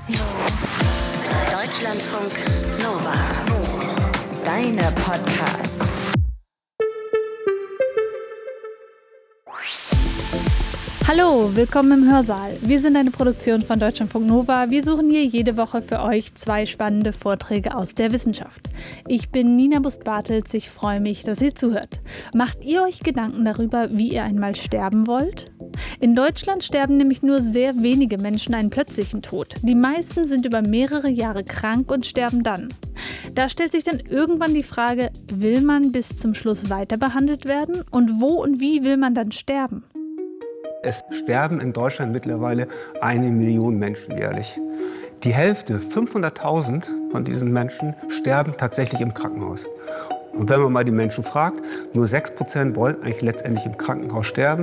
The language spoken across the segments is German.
Deutschlandfunk Nova. Deine Podcasts. Hallo, willkommen im Hörsaal. Wir sind eine Produktion von Deutschlandfunk Nova. Wir suchen hier jede Woche für euch 2 spannende Vorträge aus der Wissenschaft. Ich bin Nina Bust-Bartels. Ich freue mich, dass ihr zuhört. Macht ihr euch Gedanken darüber, wie ihr einmal sterben wollt? In Deutschland sterben nämlich nur sehr wenige Menschen einen plötzlichen Tod. Die meisten sind über mehrere Jahre krank und sterben dann. Da stellt sich dann irgendwann die Frage, will man bis zum Schluss weiter behandelt werden? Und wo und wie will man dann sterben? Es sterben in Deutschland mittlerweile 1 Million Menschen jährlich. Die Hälfte, 500.000 von diesen Menschen, sterben tatsächlich im Krankenhaus. Und wenn man mal die Menschen fragt, nur 6% wollen eigentlich letztendlich im Krankenhaus sterben,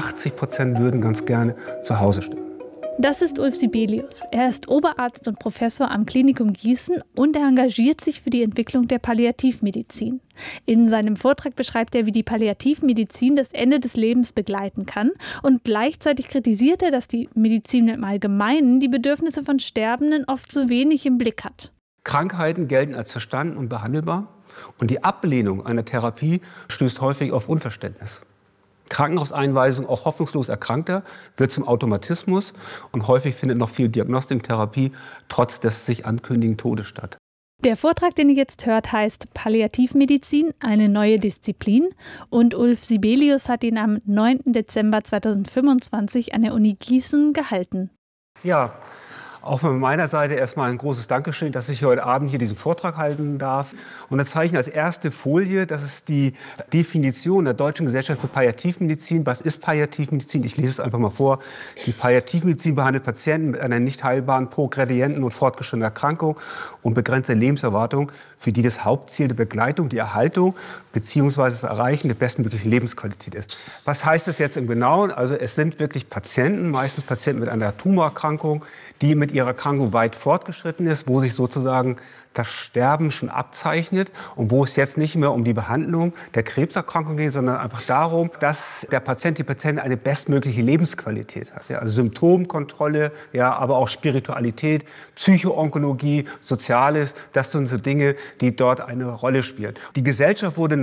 80% würden ganz gerne zu Hause sterben. Das ist Ulf Sibelius. Er ist Oberarzt und Professor am Klinikum Gießen und er engagiert sich für die Entwicklung der Palliativmedizin. In seinem Vortrag beschreibt er, wie die Palliativmedizin das Ende des Lebens begleiten kann und gleichzeitig kritisiert er, dass die Medizin im Allgemeinen die Bedürfnisse von Sterbenden oft zu wenig im Blick hat. Krankheiten gelten als verstanden und behandelbar und die Ablehnung einer Therapie stößt häufig auf Unverständnis. Krankenhauseinweisung auch hoffnungslos Erkrankter wird zum Automatismus und häufig findet noch viel Diagnostik und Therapie trotz des sich ankündigenden Todes statt. Der Vortrag, den ihr jetzt hört, heißt Palliativmedizin, eine neue Disziplin und Ulf Sibelius hat ihn am 9. Dezember 2025 an der Uni Gießen gehalten. Ja, auch von meiner Seite erstmal ein großes Dankeschön, dass ich heute Abend hier diesen Vortrag halten darf. Und da zeige ich als erste Folie, das ist die Definition der Deutschen Gesellschaft für Palliativmedizin. Was ist Palliativmedizin? Ich lese es einfach mal vor. Die Palliativmedizin behandelt Patienten mit einer nicht heilbaren, progredienten und fortgeschrittenen Erkrankung und begrenzter Lebenserwartung, für die das Hauptziel der Begleitung, die Erhaltung bzw. das Erreichen der bestmöglichen Lebensqualität ist. Was heißt das jetzt im Genauen? Also es sind wirklich Patienten, meistens Patienten mit einer Tumorerkrankung, die mit ihrer Erkrankung weit fortgeschritten ist, wo sich sozusagen das Sterben schon abzeichnet und wo es jetzt nicht mehr um die Behandlung der Krebserkrankung geht, sondern einfach darum, dass der Patient, die Patientin eine bestmögliche Lebensqualität hat. Ja, also Symptomkontrolle, ja, aber auch Spiritualität, Psychoonkologie, Soziales, das sind so Dinge, die dort eine Rolle spielen. Die Gesellschaft wurde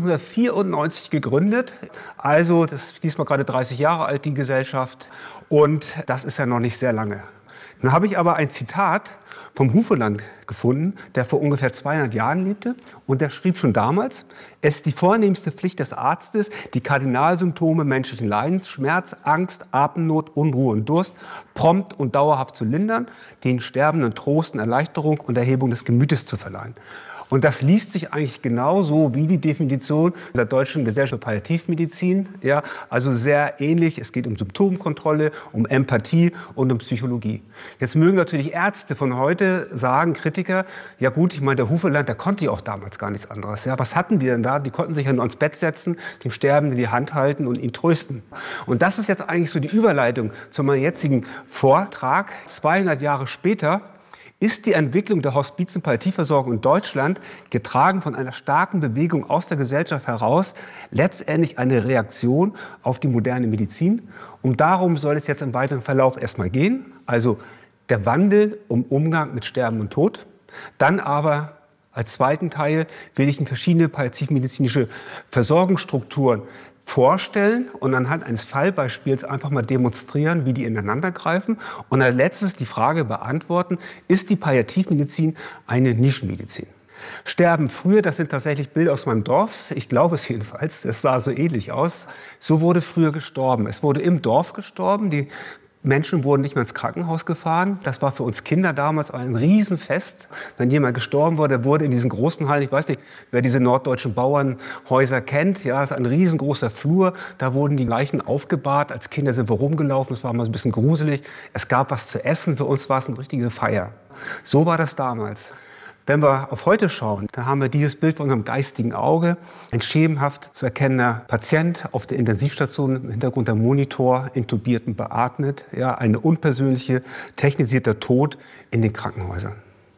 1994 gegründet, also das ist diesmal gerade 30 Jahre alt, die Gesellschaft, und das ist ja noch nicht sehr lange. Dann habe ich aber ein Zitat vom Hufeland gefunden, der vor ungefähr 200 Jahren lebte. Und der schrieb schon damals: Es ist die vornehmste Pflicht des Arztes, die Kardinalsymptome menschlichen Leidens, Schmerz, Angst, Atemnot, Unruhe und Durst, prompt und dauerhaft zu lindern, den Sterbenden Trost und Erleichterung und Erhebung des Gemütes zu verleihen. Und das liest sich eigentlich genauso wie die Definition der Deutschen Gesellschaft für Palliativmedizin. Ja, also sehr ähnlich. Es geht um Symptomkontrolle, um Empathie und um Psychologie. Jetzt mögen natürlich Ärzte von heute sagen, Kritiker, ja gut, ich meine, der Hufeland, der konnte ja auch damals gar nichts anderes. Ja, was hatten die denn da? Die konnten sich ja nur ans Bett setzen, dem Sterbenden die Hand halten und ihn trösten. Und das ist jetzt eigentlich so die Überleitung zu meinem jetzigen Vortrag. 200 Jahre später ist die Entwicklung der Hospiz- und Palliativversorgung in Deutschland, getragen von einer starken Bewegung aus der Gesellschaft heraus, letztendlich eine Reaktion auf die moderne Medizin. Und darum soll es jetzt im weiteren Verlauf erstmal gehen. Also der Wandel im Umgang mit Sterben und Tod. Dann aber als zweiten Teil will ich verschiedene palliativmedizinische Versorgungsstrukturen vorstellen und anhand eines Fallbeispiels einfach mal demonstrieren, wie die ineinander greifen. Und als letztes die Frage beantworten, ist die Palliativmedizin eine Nischenmedizin? Sterben früher, das sind tatsächlich Bilder aus meinem Dorf. Ich glaube es jedenfalls, es sah so ähnlich aus. So wurde früher gestorben. Es wurde im Dorf gestorben. Die Menschen wurden nicht mehr ins Krankenhaus gefahren. Das war für uns Kinder damals ein Riesenfest. Wenn jemand gestorben wurde, der wurde in diesen großen Hallen, ich weiß nicht, wer diese norddeutschen Bauernhäuser kennt, ja, es ist ein riesengroßer Flur. Da wurden die Leichen aufgebahrt. Als Kinder sind wir rumgelaufen, es war mal ein bisschen gruselig. Es gab was zu essen, für uns war es eine richtige Feier. So war das damals. Wenn wir auf heute schauen, dann haben wir dieses Bild vor unserem geistigen Auge. Ein schemenhaft zu erkennender Patient auf der Intensivstation, im Hintergrund der Monitor, intubiert und beatmet. Ja, eine unpersönliche, technisierter Tod in den Krankenhäusern.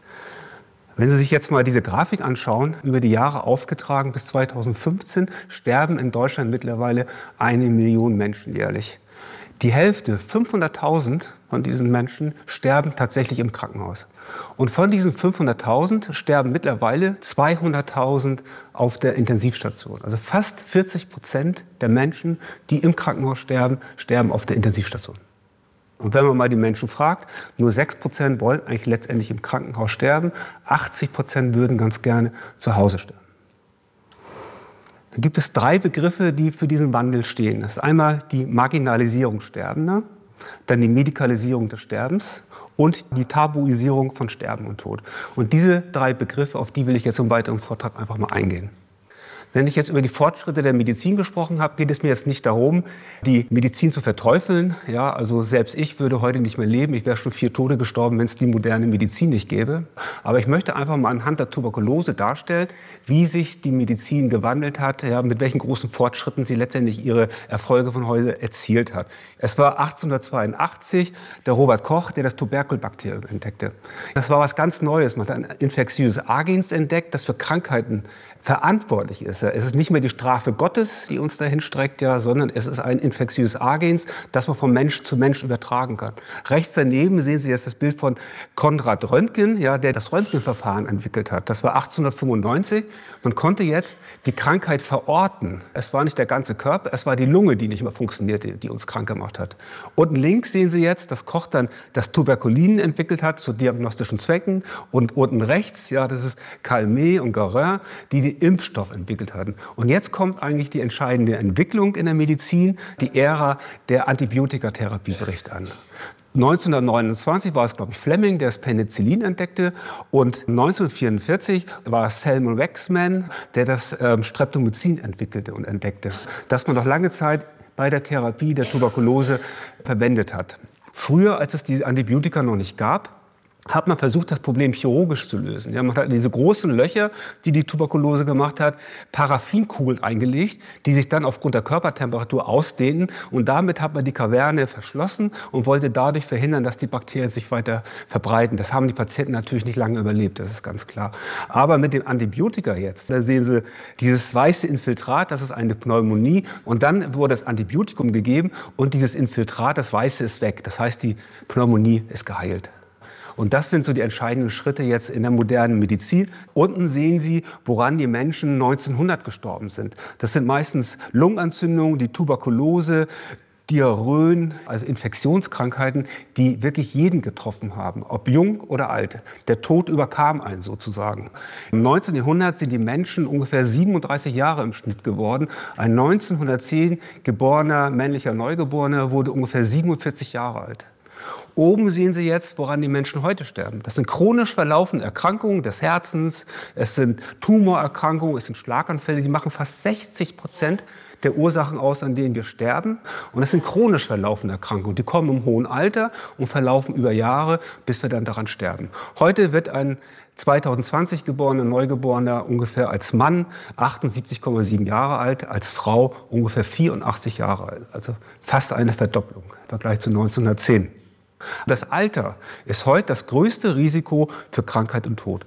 Wenn Sie sich jetzt mal diese Grafik anschauen, über die Jahre aufgetragen bis 2015, sterben in Deutschland mittlerweile 1 Million Menschen jährlich. Die Hälfte, 500.000 von diesen Menschen, sterben tatsächlich im Krankenhaus. Und von diesen 500.000 sterben mittlerweile 200.000 auf der Intensivstation. Also fast 40% der Menschen, die im Krankenhaus sterben, sterben auf der Intensivstation. Und wenn man mal die Menschen fragt, nur 6% wollen eigentlich letztendlich im Krankenhaus sterben, 80% würden ganz gerne zu Hause sterben. Da gibt es 3 Begriffe, die für diesen Wandel stehen. Das ist einmal die Marginalisierung Sterbender, dann die Medikalisierung des Sterbens und die Tabuisierung von Sterben und Tod. Und diese 3 Begriffe, auf die will ich jetzt im weiteren Vortrag einfach mal eingehen. Wenn ich jetzt über die Fortschritte der Medizin gesprochen habe, geht es mir jetzt nicht darum, die Medizin zu verteufeln. Ja, also selbst ich würde heute nicht mehr leben. Ich wäre schon 4 Tote gestorben, wenn es die moderne Medizin nicht gäbe. Aber ich möchte einfach mal anhand der Tuberkulose darstellen, wie sich die Medizin gewandelt hat, ja, mit welchen großen Fortschritten sie letztendlich ihre Erfolge von heute erzielt hat. Es war 1882 der Robert Koch, der das Tuberkelbakterium entdeckte. Das war was ganz Neues. Man hat ein infektiöses Agens entdeckt, das für Krankheiten verantwortlich ist. Es ist nicht mehr die Strafe Gottes, die uns dahin streckt, ja, sondern es ist ein infektiöses Agens, das man von Mensch zu Mensch übertragen kann. Rechts daneben sehen Sie jetzt das Bild von Konrad Röntgen, ja, der das Röntgenverfahren entwickelt hat. Das war 1895. Man konnte jetzt die Krankheit verorten. Es war nicht der ganze Körper, es war die Lunge, die nicht mehr funktionierte, die uns krank gemacht hat. Unten links sehen Sie jetzt, dass Koch dann das Tuberkulin entwickelt hat zu diagnostischen Zwecken. Und unten rechts, ja, das ist Calmet und Guérin, die Impfstoff entwickelt hatten. Und jetzt kommt eigentlich die entscheidende Entwicklung in der Medizin. Die Ära der Antibiotikatherapie bricht an. 1929 war es, glaube ich, Fleming, der das Penicillin entdeckte. Und 1944 war es Salmon Waxman, der das Streptomycin entwickelte und entdeckte, das man noch lange Zeit bei der Therapie der Tuberkulose verwendet hat. Früher, als es die Antibiotika noch nicht gab, hat man versucht, das Problem chirurgisch zu lösen. Ja, man hat diese großen Löcher, die die Tuberkulose gemacht hat, Paraffinkugeln eingelegt, die sich dann aufgrund der Körpertemperatur ausdehnen. Und damit hat man die Kaverne verschlossen und wollte dadurch verhindern, dass die Bakterien sich weiter verbreiten. Das haben die Patienten natürlich nicht lange überlebt, das ist ganz klar. Aber mit dem Antibiotika jetzt, da sehen Sie dieses weiße Infiltrat, das ist eine Pneumonie. Und dann wurde das Antibiotikum gegeben und dieses Infiltrat, das Weiße, ist weg. Das heißt, die Pneumonie ist geheilt. Und das sind so die entscheidenden Schritte jetzt in der modernen Medizin. Unten sehen Sie, woran die Menschen 1900 gestorben sind. Das sind meistens Lungenentzündungen, die Tuberkulose, Diarrhoen, also Infektionskrankheiten, die wirklich jeden getroffen haben, ob jung oder alt. Der Tod überkam einen sozusagen. Im 19. Jahrhundert sind die Menschen ungefähr 37 Jahre im Schnitt geworden. Ein 1910 geborener männlicher Neugeborener wurde ungefähr 47 Jahre alt. Oben sehen Sie jetzt, woran die Menschen heute sterben. Das sind chronisch verlaufende Erkrankungen des Herzens, es sind Tumorerkrankungen, es sind Schlaganfälle, die machen fast 60% der Ursachen aus, an denen wir sterben. Und das sind chronisch verlaufende Erkrankungen. Die kommen im hohen Alter und verlaufen über Jahre, bis wir dann daran sterben. Heute wird ein 2020 geborener Neugeborener ungefähr als Mann 78,7 Jahre alt, als Frau ungefähr 84 Jahre alt. Also fast eine Verdopplung im Vergleich zu 1910. Das Alter ist heute das größte Risiko für Krankheit und Tod.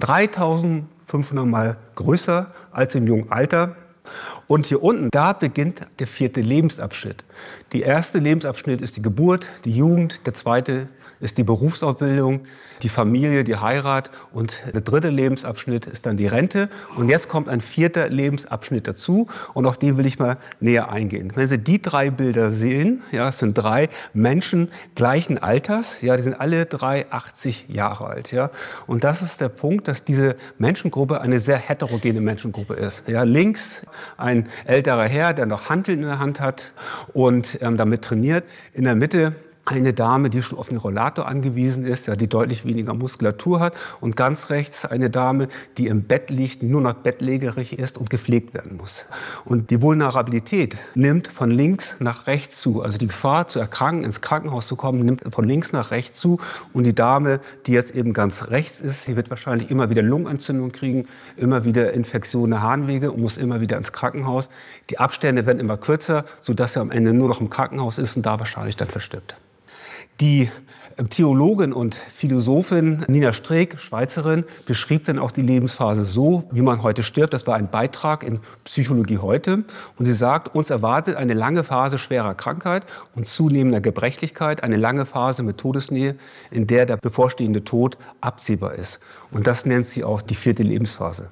3.500 Mal größer als im jungen Alter. Und hier unten, da beginnt der 4. Lebensabschnitt. Der erste Lebensabschnitt ist die Geburt, die Jugend, der zweite ist die Berufsausbildung, die Familie, die Heirat und der 3. Lebensabschnitt ist dann die Rente. Und jetzt kommt ein 4. Lebensabschnitt dazu und auf den will ich mal näher eingehen. Wenn Sie die 3 Bilder sehen, ja, es sind 3 Menschen gleichen Alters, ja, die sind alle 80 Jahre alt. Ja. Und das ist der Punkt, dass diese Menschengruppe eine sehr heterogene Menschengruppe ist. Ja, links ein älterer Herr, der noch Hanteln in der Hand hat und damit trainiert. In der Mitte eine Dame, die schon auf den Rollator angewiesen ist, ja, die deutlich weniger Muskulatur hat. Und ganz rechts eine Dame, die im Bett liegt, nur noch bettlägerig ist und gepflegt werden muss. Und die Vulnerabilität nimmt von links nach rechts zu. Also die Gefahr zu erkranken, ins Krankenhaus zu kommen, nimmt von links nach rechts zu. Und die Dame, die jetzt eben ganz rechts ist, die wird wahrscheinlich immer wieder Lungenentzündung kriegen, immer wieder Infektionen der Harnwege und muss immer wieder ins Krankenhaus. Die Abstände werden immer kürzer, sodass er am Ende nur noch im Krankenhaus ist und da wahrscheinlich dann verstirbt. Die Theologin und Philosophin Nina Streeck, Schweizerin, beschrieb dann auch die Lebensphase so, wie man heute stirbt. Das war ein Beitrag in Psychologie heute. Und sie sagt, uns erwartet eine lange Phase schwerer Krankheit und zunehmender Gebrechlichkeit, eine lange Phase mit Todesnähe, in der der bevorstehende Tod absehbar ist. Und das nennt sie auch die 4. Lebensphase.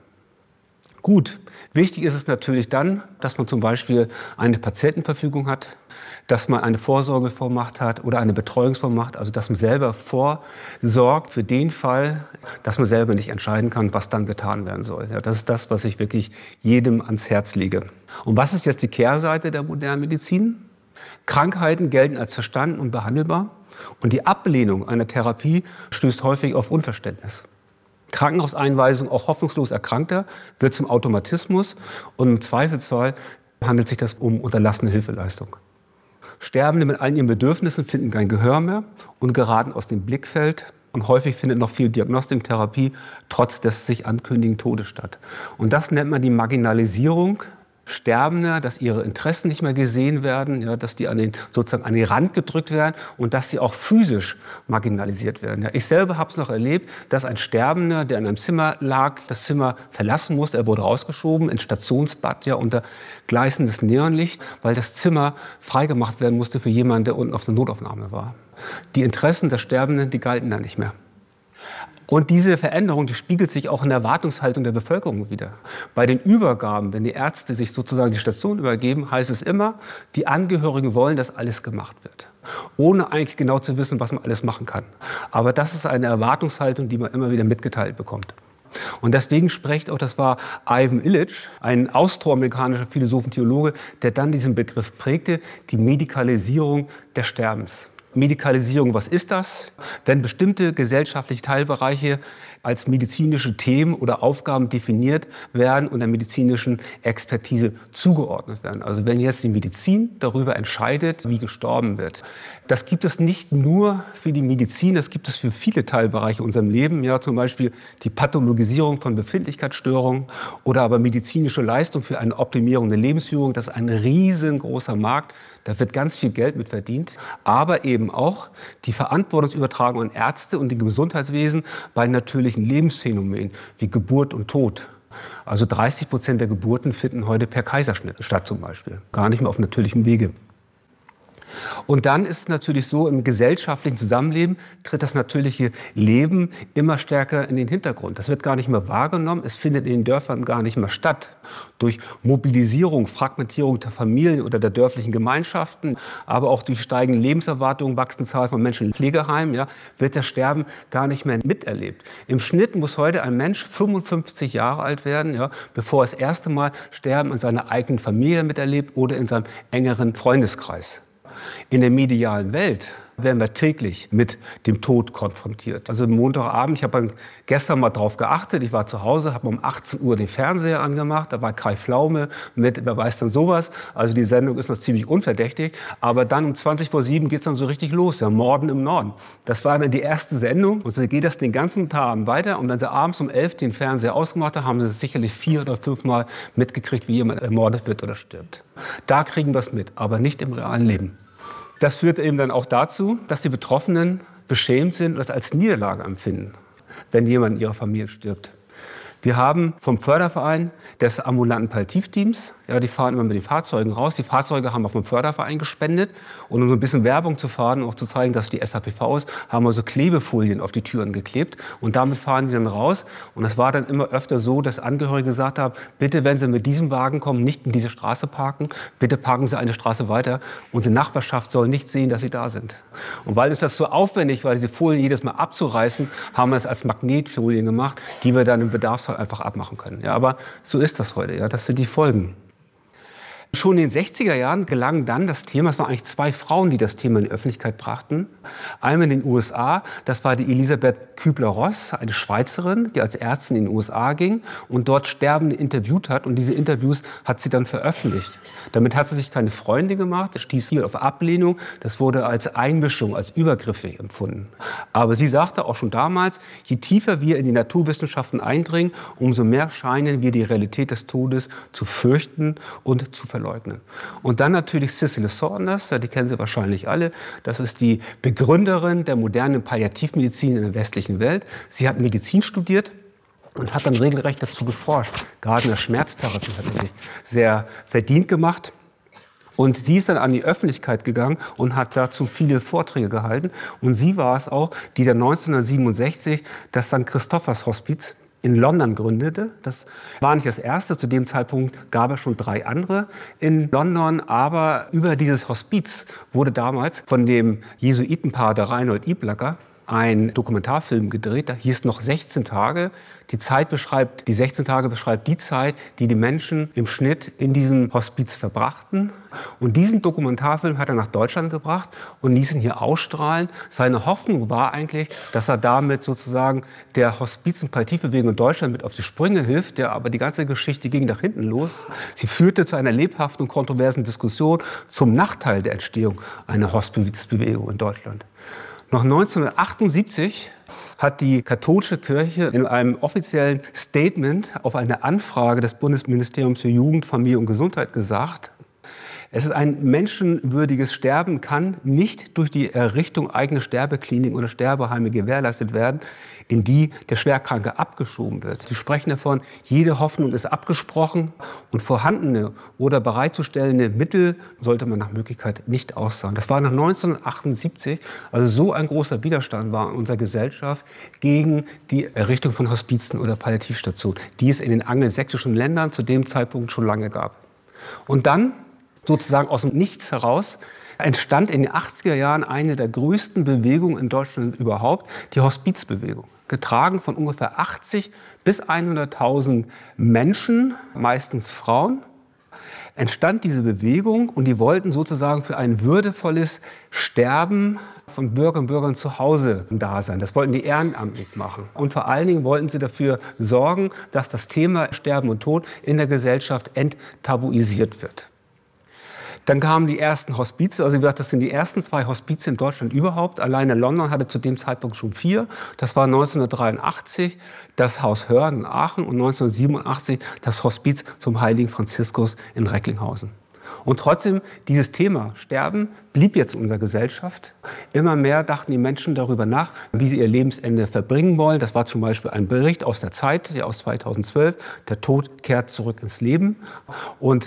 Gut, wichtig ist es natürlich dann, dass man zum Beispiel eine Patientenverfügung hat, dass man eine Vorsorgevollmacht hat oder eine Betreuungsvollmacht, also dass man selber vorsorgt für den Fall, dass man selber nicht entscheiden kann, was dann getan werden soll. Ja, das ist das, was ich wirklich jedem ans Herz lege. Und was ist jetzt die Kehrseite der modernen Medizin? Krankheiten gelten als verstanden und behandelbar und die Ablehnung einer Therapie stößt häufig auf Unverständnis. Krankenhauseinweisung auch hoffnungslos Erkrankter wird zum Automatismus und im Zweifelsfall handelt sich das um unterlassene Hilfeleistung. Sterbende mit allen ihren Bedürfnissen finden kein Gehör mehr und geraten aus dem Blickfeld. Und häufig findet noch viel Diagnostik und Therapie trotz des sich ankündigenden Todes statt. Und das nennt man die Marginalisierung Sterbender, dass ihre Interessen nicht mehr gesehen werden, ja, dass die sozusagen an den Rand gedrückt werden und dass sie auch physisch marginalisiert werden. Ja, ich selber habe es noch erlebt, dass ein Sterbender, der in einem Zimmer lag, das Zimmer verlassen musste. Er wurde rausgeschoben ins Stationsbad, ja, unter gleißendes Neonlicht, weil das Zimmer freigemacht werden musste für jemanden, der unten auf der Notaufnahme war. Die Interessen der Sterbenden, die galten da nicht mehr. Und diese Veränderung, die spiegelt sich auch in der Erwartungshaltung der Bevölkerung wider. Bei den Übergaben, wenn die Ärzte sich sozusagen die Station übergeben, heißt es immer, die Angehörigen wollen, dass alles gemacht wird. Ohne eigentlich genau zu wissen, was man alles machen kann. Aber das ist eine Erwartungshaltung, die man immer wieder mitgeteilt bekommt. Und deswegen spricht auch, das war Ivan Illich, ein austroamerikanischer Philosoph und Theologe, der dann diesen Begriff prägte, die Medikalisierung des Sterbens. Medikalisierung, was ist das? Wenn bestimmte gesellschaftliche Teilbereiche als medizinische Themen oder Aufgaben definiert werden und der medizinischen Expertise zugeordnet werden. Also wenn jetzt die Medizin darüber entscheidet, wie gestorben wird. Das gibt es nicht nur für die Medizin, das gibt es für viele Teilbereiche in unserem Leben. Ja, zum Beispiel die Pathologisierung von Befindlichkeitsstörungen oder aber medizinische Leistung für eine Optimierung der Lebensführung. Das ist ein riesengroßer Markt. Da wird ganz viel Geld mit verdient. Aber eben auch die Verantwortungsübertragung an Ärzte und dem Gesundheitswesen bei natürlichen Lebensphänomenen wie Geburt und Tod. Also 30% der Geburten finden heute per Kaiserschnitt statt zum Beispiel. Gar nicht mehr auf natürlichem Wege. Und dann ist es natürlich so, im gesellschaftlichen Zusammenleben tritt das natürliche Leben immer stärker in den Hintergrund. Das wird gar nicht mehr wahrgenommen, es findet in den Dörfern gar nicht mehr statt. Durch Mobilisierung, Fragmentierung der Familien oder der dörflichen Gemeinschaften, aber auch durch steigende Lebenserwartungen, wachsende Zahl von Menschen in Pflegeheimen, ja, wird das Sterben gar nicht mehr miterlebt. Im Schnitt muss heute ein Mensch 55 Jahre alt werden, ja, bevor er das erste Mal Sterben in seiner eigenen Familie miterlebt oder in seinem engeren Freundeskreis. In der medialen Welt werden wir täglich mit dem Tod konfrontiert. Also Montagabend, ich habe gestern mal drauf geachtet, ich war zu Hause, habe um 18 Uhr den Fernseher angemacht, da war Kai Pflaume mit Wer weiß denn sowas. Also die Sendung ist noch ziemlich unverdächtig, aber dann um 7:20 geht es dann so richtig los, ja, Morden im Norden. Das war dann die erste Sendung und so geht das den ganzen Tag weiter und wenn sie abends um 11 den Fernseher ausgemacht haben, haben sie sicherlich 4 oder 5 Mal mitgekriegt, wie jemand ermordet wird oder stirbt. Da kriegen wir es mit, aber nicht im realen Leben. Das führt eben dann auch dazu, dass die Betroffenen beschämt sind und das als Niederlage empfinden, wenn jemand in ihrer Familie stirbt. Wir haben vom Förderverein des ambulanten Palliativteams, ja, die fahren immer mit den Fahrzeugen raus. Die Fahrzeuge haben wir vom Förderverein gespendet. Und um so ein bisschen Werbung zu fahren und auch zu zeigen, dass die SAPV ist, haben wir so Klebefolien auf die Türen geklebt. Und damit fahren die dann raus. Und es war dann immer öfter so, dass Angehörige gesagt haben, bitte, wenn Sie mit diesem Wagen kommen, nicht in diese Straße parken. Bitte parken Sie eine Straße weiter. Unsere Nachbarschaft soll nicht sehen, dass Sie da sind. Und weil uns das so aufwendig war, diese Folien jedes Mal abzureißen, haben wir es als Magnetfolien gemacht, die wir dann im Bedarfsfall einfach abmachen können. Ja, aber so ist das heute. Ja, das sind die Folgen. Schon in den 60er Jahren gelang dann das Thema, es waren eigentlich 2 Frauen, die das Thema in die Öffentlichkeit brachten. Einmal in den USA, das war die Elisabeth Kübler-Ross, eine Schweizerin, die als Ärztin in den USA ging und dort Sterbende interviewt hat. Und diese Interviews hat sie dann veröffentlicht. Damit hat sie sich keine Freunde gemacht, das stieß hier auf Ablehnung. Das wurde als Einmischung, als übergriffig empfunden. Aber sie sagte auch schon damals, je tiefer wir in die Naturwissenschaften eindringen, umso mehr scheinen wir die Realität des Todes zu fürchten und zu verleugnen. verleugnen. Und dann natürlich Cicely Saunders, die kennen Sie wahrscheinlich alle. Das ist die Begründerin der modernen Palliativmedizin in der westlichen Welt. Sie hat Medizin studiert und hat dann regelrecht dazu geforscht. Gerade in der Schmerztherapie hat sie sich sehr verdient gemacht. Und sie ist dann an die Öffentlichkeit gegangen und hat dazu viele Vorträge gehalten. Und sie war es auch, die dann 1967 das St. Christophers Hospiz in London gründete. Das war nicht das erste. Zu dem Zeitpunkt gab es schon 3 andere in London. Aber über dieses Hospiz wurde damals von dem Jesuitenpater Reinhold Iblacker ein Dokumentarfilm gedreht, der hieß noch 16 Tage. Die 16 Tage beschreibt die Zeit, die die Menschen im Schnitt in diesem Hospiz verbrachten. Und diesen Dokumentarfilm hat er nach Deutschland gebracht und ließ ihn hier ausstrahlen. Seine Hoffnung war eigentlich, dass er damit sozusagen der Hospiz- und Palliativbewegung in Deutschland mit auf die Sprünge hilft. Ja, aber die ganze Geschichte ging nach hinten los. Sie führte zu einer lebhaften und kontroversen Diskussion zum Nachteil der Entstehung einer Hospizbewegung in Deutschland. Noch 1978 hat die katholische Kirche in einem offiziellen Statement auf eine Anfrage des Bundesministeriums für Jugend, Familie und Gesundheit gesagt, es ist ein menschenwürdiges Sterben kann nicht durch die Errichtung eigener Sterbekliniken oder Sterbeheime gewährleistet werden, in die der Schwerkranke abgeschoben wird. Sie sprechen davon, jede Hoffnung ist abgesprochen und vorhandene oder bereitzustellende Mittel sollte man nach Möglichkeit nicht aussagen. Das war nach 1978, also so ein großer Widerstand war in unserer Gesellschaft gegen die Errichtung von Hospizen oder Palliativstationen, die es in den angelsächsischen Ländern zu dem Zeitpunkt schon lange gab. Und dann sozusagen aus dem Nichts heraus entstand in den 80er Jahren eine der größten Bewegungen in Deutschland überhaupt, die Hospizbewegung. Getragen von ungefähr 80 bis 100.000 Menschen, meistens Frauen, entstand diese Bewegung und die wollten sozusagen für ein würdevolles Sterben von Bürgerinnen und Bürgern zu Hause da sein. Das wollten die ehrenamtlich machen. Und vor allen Dingen wollten sie dafür sorgen, dass das Thema Sterben und Tod in der Gesellschaft enttabuisiert wird. Dann kamen die ersten Hospize, also wie gesagt, das sind die ersten 2 Hospize in Deutschland überhaupt. Alleine London hatte zu dem Zeitpunkt schon 4. Das war 1983 das Haus Hörn in Aachen und 1987 das Hospiz zum Heiligen Franziskus in Recklinghausen. Und trotzdem, dieses Thema Sterben blieb jetzt in unserer Gesellschaft. Immer mehr dachten die Menschen darüber nach, wie sie ihr Lebensende verbringen wollen. Das war zum Beispiel ein Bericht aus der Zeit, aus 2012. Der Tod kehrt zurück ins Leben. Und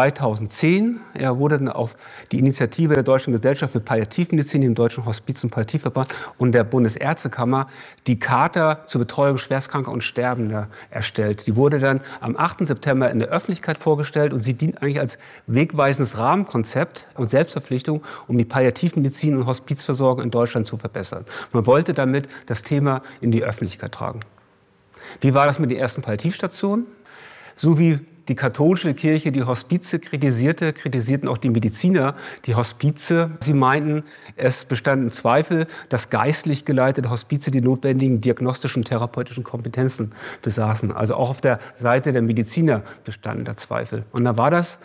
2010 wurde dann auf die Initiative der Deutschen Gesellschaft für Palliativmedizin, dem Deutschen Hospiz- und Palliativverband und der Bundesärztekammer die Charta zur Betreuung Schwerstkranker und Sterbender erstellt. Die wurde dann am 8. September in der Öffentlichkeit vorgestellt und sie dient eigentlich als wegweisendes Rahmenkonzept und Selbstverpflichtung, um die Palliativmedizin und Hospizversorgung in Deutschland zu verbessern. Man wollte damit das Thema in die Öffentlichkeit tragen. Wie war das mit den ersten Palliativstationen? So wie die katholische Kirche die Hospize kritisierte, kritisierten auch die Mediziner die Hospize. Sie meinten, es bestanden Zweifel, dass geistlich geleitete Hospize die notwendigen diagnostischen und therapeutischen Kompetenzen besaßen. Also auch auf der Seite der Mediziner bestanden da Zweifel. Und da war das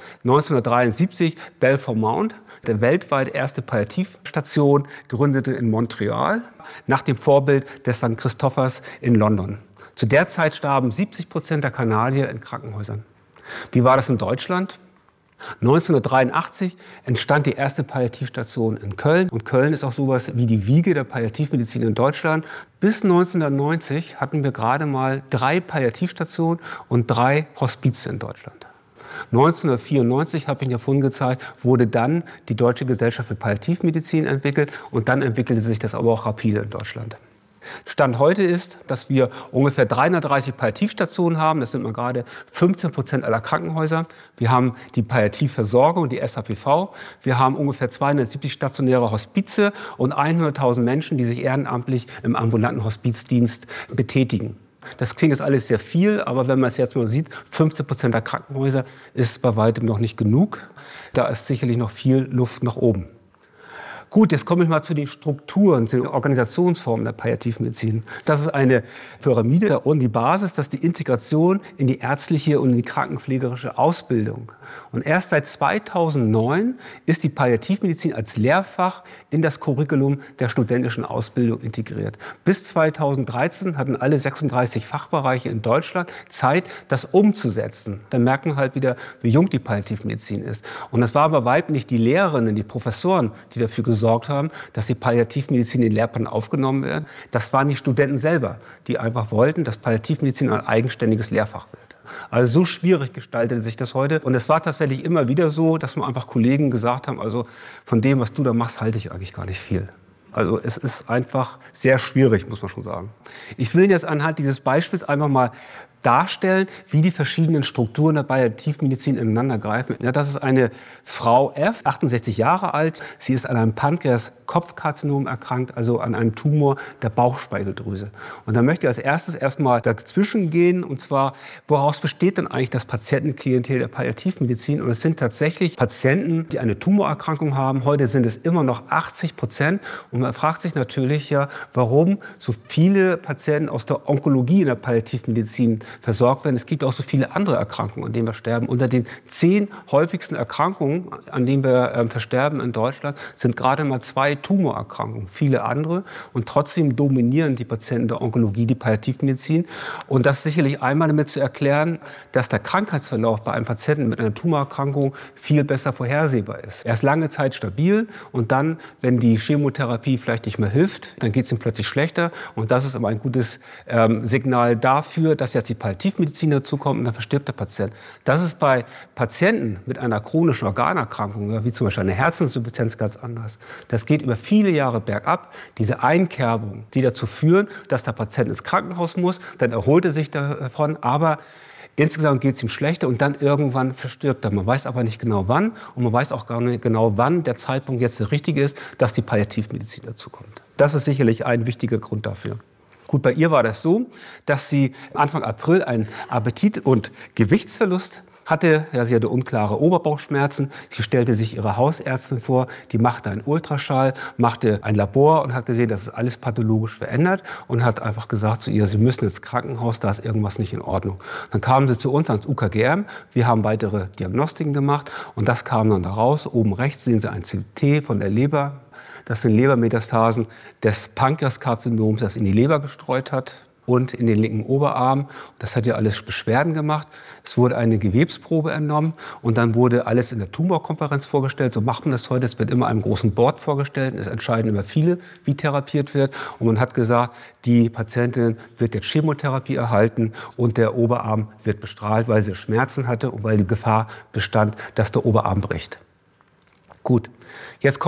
1973 Belfort Mount, der weltweit erste Palliativstation, gründete in Montreal, nach dem Vorbild des St. Christophers in London. Zu der Zeit starben 70% der Kanadier in Krankenhäusern. Wie war das in Deutschland? 1983 entstand die erste Palliativstation in Köln. Und Köln ist auch sowas wie die Wiege der Palliativmedizin in Deutschland. Bis 1990 hatten wir gerade mal 3 Palliativstationen und 3 Hospize in Deutschland. 1994, habe ich ja vorhin gezeigt, wurde dann die Deutsche Gesellschaft für Palliativmedizin entwickelt. Und dann entwickelte sich das aber auch rapide in Deutschland. Stand heute ist, dass wir ungefähr 330 Palliativstationen haben. Das sind mal gerade 15% aller Krankenhäuser. Wir haben die Palliativversorgung, die SHPV. Wir haben ungefähr 270 stationäre Hospize und 100.000 Menschen, die sich ehrenamtlich im ambulanten Hospizdienst betätigen. Das klingt jetzt alles sehr viel, aber wenn man es jetzt mal sieht, 15% der Krankenhäuser ist bei weitem noch nicht genug. Da ist sicherlich noch viel Luft nach oben. Gut, jetzt komme ich mal zu den Strukturen, zu den Organisationsformen der Palliativmedizin. Das ist eine Pyramide und die Basis, das ist die Integration in die ärztliche und in die krankenpflegerische Ausbildung. Und erst seit 2009 ist die Palliativmedizin als Lehrfach in das Curriculum der studentischen Ausbildung integriert. Bis 2013 hatten alle 36 Fachbereiche in Deutschland Zeit, das umzusetzen. Da merken wir halt wieder, wie jung die Palliativmedizin ist. Und das war aber weit nicht die Lehrerinnen, die Professoren, die dafür gesorgt haben, dass die Palliativmedizin in den Lehrplan aufgenommen wird. Das waren die Studenten selber, die einfach wollten, dass Palliativmedizin ein eigenständiges Lehrfach wird. Also so schwierig gestaltete sich das heute. Und es war tatsächlich immer wieder so, dass mir einfach Kollegen gesagt haben, also von dem, was du da machst, halte ich eigentlich gar nicht viel. Also es ist einfach sehr schwierig, muss man schon sagen. Ich will jetzt anhand dieses Beispiels einfach mal darstellen, wie die verschiedenen Strukturen der Palliativmedizin ineinander greifen. Ja, das ist eine Frau F, 68 Jahre alt. Sie ist an einem Pankreas-Kopfkarzinom erkrankt, also an einem Tumor der Bauchspeicheldrüse. Und da möchte ich als erstes erstmal dazwischen gehen, und zwar, woraus besteht denn eigentlich das Patientenklientel der Palliativmedizin? Und es sind tatsächlich Patienten, die eine Tumorerkrankung haben. Heute sind es immer noch 80%. Und man fragt sich natürlich ja, warum so viele Patienten aus der Onkologie in der Palliativmedizin versorgt werden. Es gibt auch so viele andere Erkrankungen, an denen wir sterben. Unter den 10 häufigsten Erkrankungen, an denen wir versterben in Deutschland, sind gerade mal 2 Tumorerkrankungen, viele andere. Und trotzdem dominieren die Patienten der Onkologie die Palliativmedizin. Und das ist sicherlich einmal damit zu erklären, dass der Krankheitsverlauf bei einem Patienten mit einer Tumorerkrankung viel besser vorhersehbar ist. Er ist lange Zeit stabil und dann, wenn die Chemotherapie vielleicht nicht mehr hilft, dann geht es ihm plötzlich schlechter. Und das ist aber ein gutes Signal dafür, dass jetzt die Palliativmedizin dazukommt und dann verstirbt der Patient. Das ist bei Patienten mit einer chronischen Organerkrankung, wie zum Beispiel eine Herzinsuffizienz, ganz anders. Das geht über viele Jahre bergab. Diese Einkerbung, die dazu führen, dass der Patient ins Krankenhaus muss, dann erholt er sich davon, aber insgesamt geht es ihm schlechter und dann irgendwann verstirbt er. Man weiß aber nicht genau wann und man weiß auch gar nicht genau, wann der Zeitpunkt jetzt der richtige ist, dass die Palliativmedizin dazukommt. Das ist sicherlich ein wichtiger Grund dafür. Gut, bei ihr war das so, dass sie Anfang April einen Appetit- und Gewichtsverlust hatte. Ja, sie hatte unklare Oberbauchschmerzen. Sie stellte sich ihre Hausärztin vor, die machte einen Ultraschall, machte ein Labor und hat gesehen, das ist alles pathologisch verändert und hat einfach gesagt zu ihr, Sie müssen ins Krankenhaus, da ist irgendwas nicht in Ordnung. Dann kamen sie zu uns ans UKGM, wir haben weitere Diagnostiken gemacht und das kam dann da raus. Oben rechts sehen Sie ein CT von der Leber. Das sind Lebermetastasen des Pankreaskarzinoms, das in die Leber gestreut hat und in den linken Oberarm. Das hat ja alles Beschwerden gemacht. Es wurde eine Gewebsprobe entnommen und dann wurde alles in der Tumorkonferenz vorgestellt. So macht man das heute. Es wird immer einem großen Board vorgestellt. Es entscheiden immer viele, wie therapiert wird. Und man hat gesagt, die Patientin wird jetzt Chemotherapie erhalten und der Oberarm wird bestrahlt, weil sie Schmerzen hatte und weil die Gefahr bestand, dass der Oberarm bricht. Gut, jetzt kommt